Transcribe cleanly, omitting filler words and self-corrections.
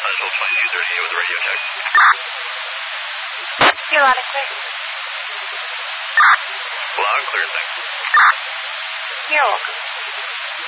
Central 2238 with the radio check. You're loud and clear. Loud and clear, thanks. You're welcome.